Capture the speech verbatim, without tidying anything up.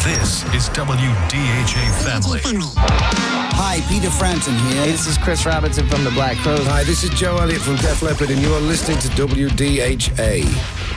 This is W D H A Family. Hi, Peter Frampton here. Hey, this is Chris Robinson from the Black Crowes. Hi, this is Joe Elliott from Def Leppard, and you are listening to W D H A.